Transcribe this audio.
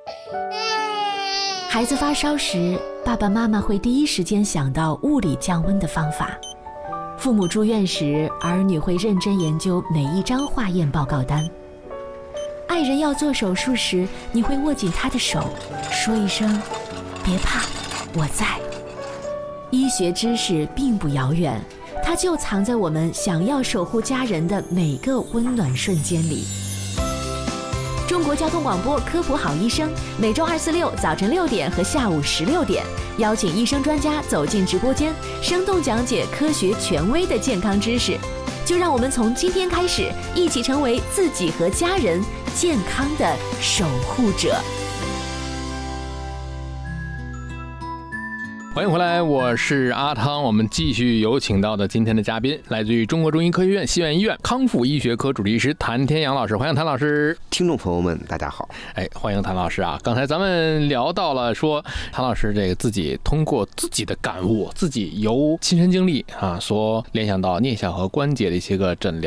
孩子发烧时，爸爸妈妈会第一时间想到物理降温的方法。父母住院时，儿女会认真研究每一张化验报告单。爱人要做手术时，你会握紧他的手，说一声“别怕，我在”。医学知识并不遥远，它就藏在我们想要守护家人的每个温暖瞬间里。中国交通广播科普好医生，每周2、4、6早晨6点和下午16点，邀请医生专家走进直播间，生动讲解科学权威的健康知识。就让我们从今天开始，一起成为自己和家人健康的守护者。 欢迎回来，我是阿汤。我们继续有请到的今天的嘉宾，来自于中国中医科学院西苑医院康复医学科主治医师谭天阳老师。欢迎谭老师。 听众朋友们大家好。 欢迎谭老师啊。刚才咱们聊到了说谭老师这个自己通过自己的感悟，自己由亲身经历啊所联想到颞下颌关节的一些个诊疗